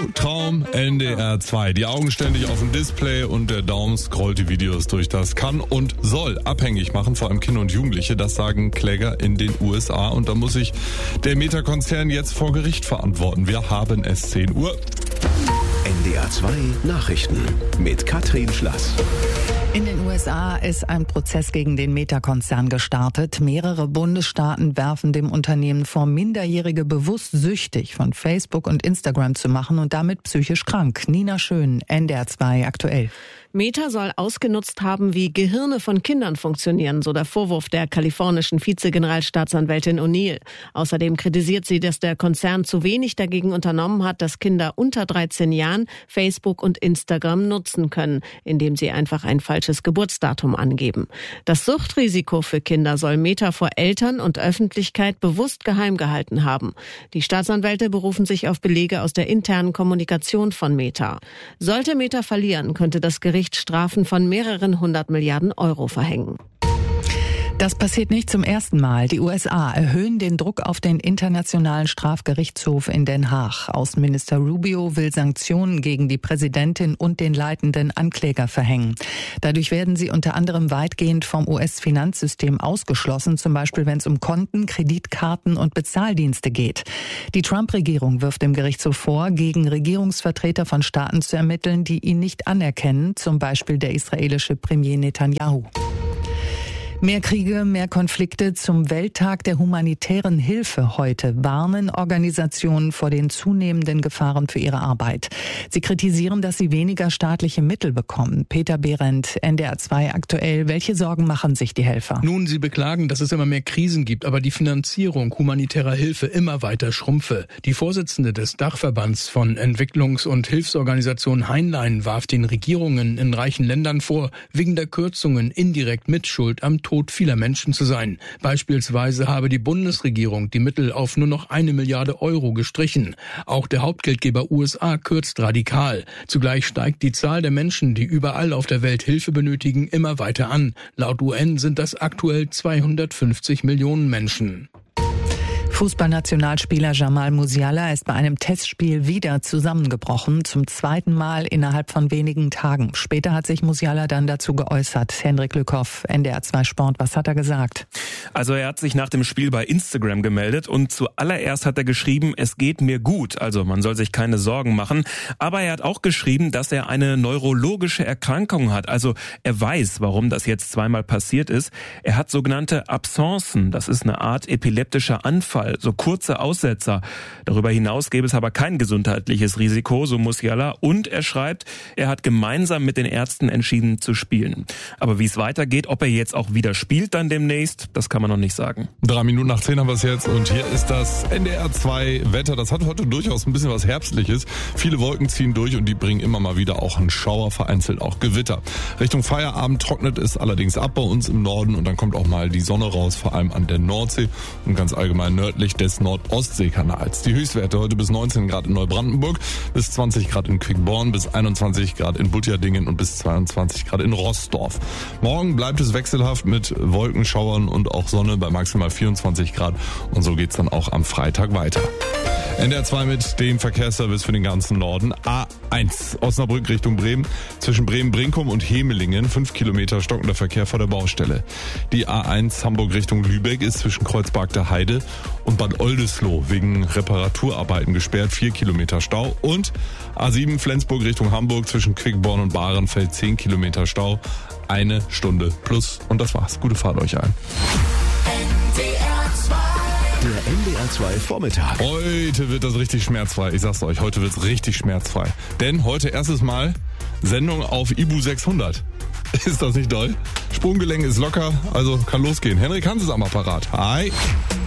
Traum NDR 2. Die Augen ständig auf dem Display und der Daumen scrollt die Videos durch. Das kann und soll abhängig machen, vor allem Kinder und Jugendliche. Das sagen Kläger in den USA. Und da muss sich der Meta-Konzern jetzt vor Gericht verantworten. Wir haben es 10 Uhr. NDR 2 Nachrichten mit Katrin Schlass. In den USA ist ein Prozess gegen den Meta-Konzern gestartet. Mehrere Bundesstaaten werfen dem Unternehmen vor, Minderjährige bewusst süchtig von Facebook und Instagram zu machen und damit psychisch krank. Nina Schön, NDR 2 aktuell. Meta soll ausgenutzt haben, wie Gehirne von Kindern funktionieren, so der Vorwurf der kalifornischen Vizegeneralstaatsanwältin O'Neill. Außerdem kritisiert sie, dass der Konzern zu wenig dagegen unternommen hat, dass Kinder unter 13 Jahren Facebook und Instagram nutzen können, indem sie einfach ein falsches Geburtsdatum angeben. Das Suchtrisiko für Kinder soll Meta vor Eltern und Öffentlichkeit bewusst geheim gehalten haben. Die Staatsanwälte berufen sich auf Belege aus der internen Kommunikation von Meta. Sollte Meta verlieren, könnte das Gericht Strafen von mehreren 100 Milliarden Euro verhängen. Das passiert nicht zum ersten Mal. Die USA erhöhen den Druck auf den Internationalen Strafgerichtshof in Den Haag. Außenminister Rubio will Sanktionen gegen die Präsidentin und den leitenden Ankläger verhängen. Dadurch werden sie unter anderem weitgehend vom US-Finanzsystem ausgeschlossen, zum Beispiel wenn es um Konten, Kreditkarten und Bezahldienste geht. Die Trump-Regierung wirft dem Gerichtshof vor, gegen Regierungsvertreter von Staaten zu ermitteln, die ihn nicht anerkennen, zum Beispiel der israelische Premier Netanyahu. Mehr Kriege, mehr Konflikte. Zum Welttag der humanitären Hilfe heute warnen Organisationen vor den zunehmenden Gefahren für ihre Arbeit. Sie kritisieren, dass sie weniger staatliche Mittel bekommen. Peter Behrendt, NDR 2 aktuell. Welche Sorgen machen sich die Helfer? Nun, sie beklagen, dass es immer mehr Krisen gibt, aber die Finanzierung humanitärer Hilfe immer weiter schrumpfe. Die Vorsitzende des Dachverbands von Entwicklungs- und Hilfsorganisationen Heinlein warf den Regierungen in reichen Ländern vor, wegen der Kürzungen indirekt Mitschuld am Tod vieler Menschen zu sein. Beispielsweise habe die Bundesregierung die Mittel auf nur noch 1 Milliarde Euro gestrichen. Auch der Hauptgeldgeber USA kürzt radikal. Zugleich steigt die Zahl der Menschen, die überall auf der Welt Hilfe benötigen, immer weiter an. Laut UN sind das aktuell 250 Millionen Menschen. Fußballnationalspieler Jamal Musiala ist bei einem Testspiel wieder zusammengebrochen, zum zweiten Mal innerhalb von wenigen Tagen. Später hat sich Musiala dann dazu geäußert. Hendrik Lückhoff, NDR 2 Sport, was hat er gesagt? Also er hat sich nach dem Spiel bei Instagram gemeldet und zuallererst hat er geschrieben, es geht mir gut, also man soll sich keine Sorgen machen. Aber er hat auch geschrieben, dass er eine neurologische Erkrankung hat, also er weiß, warum das jetzt zweimal passiert ist. Er hat sogenannte Absencen, das ist eine Art epileptischer Anfall, so kurze Aussetzer. Darüber hinaus gäbe es aber kein gesundheitliches Risiko, so Musiala. Und er schreibt, er hat gemeinsam mit den Ärzten entschieden zu spielen. Aber wie es weitergeht, ob er jetzt auch wieder spielt dann demnächst, das kann man noch nicht sagen. 3 Minuten nach 10 haben wir es jetzt und hier ist das NDR 2 Wetter. Das hat heute durchaus ein bisschen was Herbstliches. Viele Wolken ziehen durch und die bringen immer mal wieder auch einen Schauer, vereinzelt auch Gewitter. Richtung Feierabend trocknet es allerdings ab bei uns im Norden und dann kommt auch mal die Sonne raus, vor allem an der Nordsee und ganz allgemein nördlich des Nordostseekanals. Die Höchstwerte heute bis 19 Grad in Neubrandenburg, bis 20 Grad in Quickborn, bis 21 Grad in Butjadingen und bis 22 Grad in Rossdorf. Morgen bleibt es wechselhaft mit Wolkenschauern und auch Sonne bei maximal 24 Grad und so geht's dann auch am Freitag weiter. NDR 2 mit dem Verkehrsservice für den ganzen Norden. A1 Osnabrück Richtung Bremen. Zwischen Bremen-Brinkum und Hemelingen 5 Kilometer stockender Verkehr vor der Baustelle. Die A1 Hamburg Richtung Lübeck ist zwischen Kreuzberg der Heide und Bad Oldesloe wegen Reparaturarbeiten gesperrt. 4 Kilometer Stau. Und A7 Flensburg Richtung Hamburg zwischen Quickborn und Bahrenfeld 10 Kilometer Stau. 1 Stunde plus. Und das war's. Gute Fahrt euch allen. Der NDR 2 Vormittag. Heute wird das richtig schmerzfrei. Ich sag's euch, heute wird's richtig schmerzfrei. Denn heute erstes Mal Sendung auf IBU 600. Ist das nicht doll? Sprunggelenk ist locker, also kann losgehen. Henrik Hans ist am Apparat. Hi.